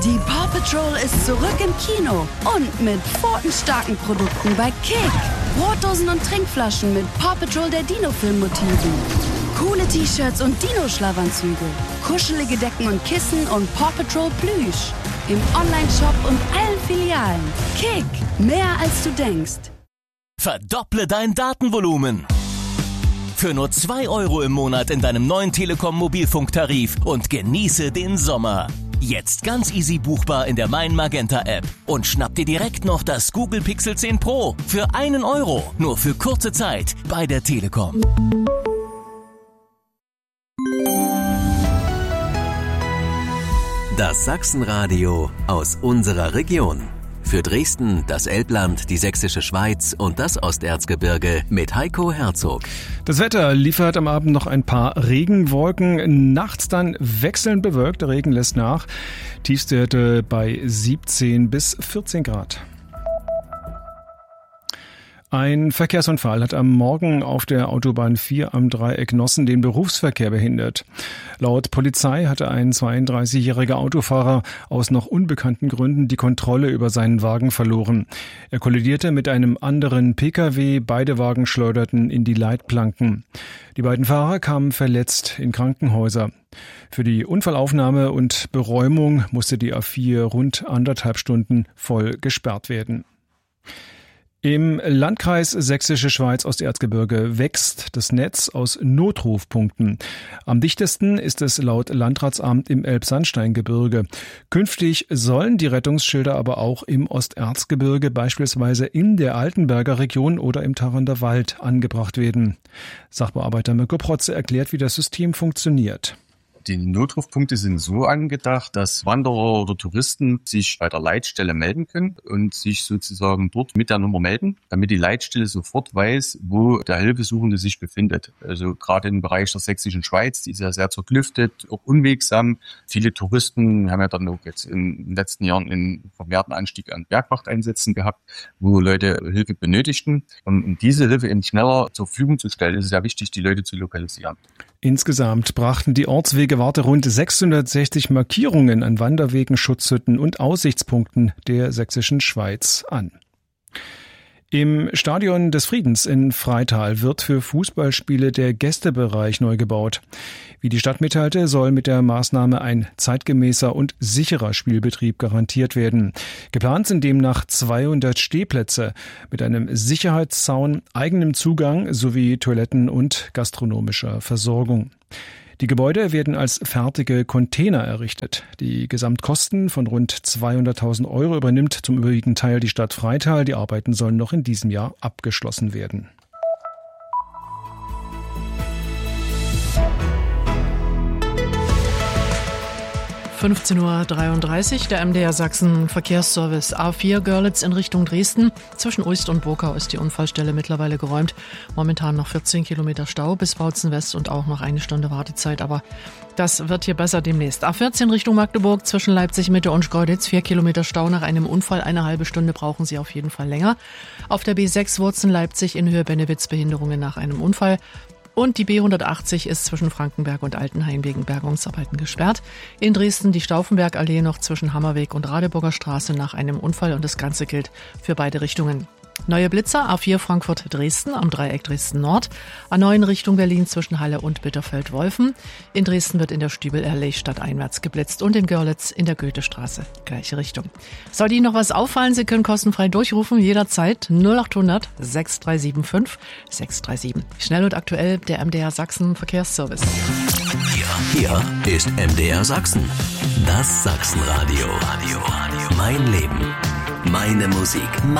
Die Paw Patrol ist zurück im Kino und mit pfotenstarken Produkten bei Kick. Brotdosen und Trinkflaschen mit Paw Patrol der Dino-Film-Motiven. Coole T-Shirts und Dino-Schlafanzüge. Kuschelige Decken und Kissen und Paw Patrol Plüsch. Im Onlineshop und allen Filialen. Kick, mehr als du denkst. Verdopple dein Datenvolumen. Für nur 2 € im Monat in deinem neuen Telekom-Mobilfunktarif und genieße den Sommer. Jetzt ganz easy buchbar in der Mein Magenta App. Und schnapp dir direkt noch das Google Pixel 10 Pro für 1 €. Nur für kurze Zeit bei der Telekom. Das Sachsenradio aus unserer Region. Für Dresden, das Elbland, die Sächsische Schweiz und das Osterzgebirge mit Heiko Herzog. Das Wetter liefert am Abend noch ein paar Regenwolken. Nachts dann wechselnd bewölkt. Der Regen lässt nach. Tiefstwerte bei 17 bis 14 Grad. Ein Verkehrsunfall hat am Morgen auf der Autobahn 4 am Dreieck Nossen den Berufsverkehr behindert. Laut Polizei hatte ein 32-jähriger Autofahrer aus noch unbekannten Gründen die Kontrolle über seinen Wagen verloren. Er kollidierte mit einem anderen Pkw, beide Wagen schleuderten in die Leitplanken. Die beiden Fahrer kamen verletzt in Krankenhäuser. Für die Unfallaufnahme und Beräumung musste die A4 rund 1,5 Stunden voll gesperrt werden. Im Landkreis Sächsische Schweiz Osterzgebirge wächst das Netz aus Notrufpunkten. Am dichtesten ist es laut Landratsamt im Elbsandsteingebirge. Künftig sollen die Rettungsschilder aber auch im Osterzgebirge, beispielsweise in der Altenberger Region oder im Tharander Wald, angebracht werden. Sachbearbeiter Mirko Protze erklärt, wie das System funktioniert. Die Notrufpunkte sind so angedacht, dass Wanderer oder Touristen sich bei der Leitstelle melden können und sich sozusagen dort mit der Nummer melden, damit die Leitstelle sofort weiß, wo der Hilfesuchende sich befindet. Also gerade im Bereich der Sächsischen Schweiz, die ist ja sehr zerklüftet, auch unwegsam. Viele Touristen haben ja dann auch jetzt in den letzten Jahren einen vermehrten Anstieg an Bergwachteinsätzen gehabt, wo Leute Hilfe benötigten. Um diese Hilfe eben schneller zur Verfügung zu stellen, ist es ja wichtig, die Leute zu lokalisieren. Insgesamt brachten die Ortswegewarte rund 660 Markierungen an Wanderwegen, Schutzhütten und Aussichtspunkten der Sächsischen Schweiz an. Im Stadion des Friedens in Freital wird für Fußballspiele der Gästebereich neu gebaut. Wie die Stadt mitteilte, soll mit der Maßnahme ein zeitgemäßer und sicherer Spielbetrieb garantiert werden. Geplant sind demnach 200 Stehplätze mit einem Sicherheitszaun, eigenem Zugang sowie Toiletten und gastronomischer Versorgung. Die Gebäude werden als fertige Container errichtet. Die Gesamtkosten von rund 200.000 € übernimmt zum überwiegenden Teil die Stadt Freital. Die Arbeiten sollen noch in diesem Jahr abgeschlossen werden. (15:33 Uhr), der MDR Sachsen Verkehrsservice A4 Görlitz in Richtung Dresden. Zwischen Uist und Burkau ist die Unfallstelle mittlerweile geräumt. Momentan noch 14 Kilometer Stau bis Bautzen West und auch noch 1 Stunde Wartezeit. Aber das wird hier besser demnächst. A14 Richtung Magdeburg zwischen Leipzig Mitte und Schkeuditz. 4 Kilometer Stau nach einem Unfall. 1,5 Stunde brauchen Sie auf jeden Fall länger. Auf der B6 Wurzen Leipzig in Höhe Bennewitz Behinderungen nach einem Unfall. Und die B180 ist zwischen Frankenberg und Altenhain wegen Bergungsarbeiten gesperrt. In Dresden die Stauffenbergallee noch zwischen Hammerweg und Radeburger Straße nach einem Unfall und das Ganze gilt für beide Richtungen. Neue Blitzer, A4 Frankfurt-Dresden am Dreieck Dresden-Nord, A9 Richtung Berlin zwischen Halle und Bitterfeld-Wolfen. In Dresden wird in der Stübelallee stadteinwärts geblitzt und in Görlitz in der Goethestraße, gleiche Richtung. Sollte Ihnen noch was auffallen, Sie können kostenfrei durchrufen, jederzeit 0800 6375 637. Schnell und aktuell der MDR Sachsen Verkehrsservice. Hier ist MDR Sachsen. Das Sachsenradio. Mein Leben. Meine Musik.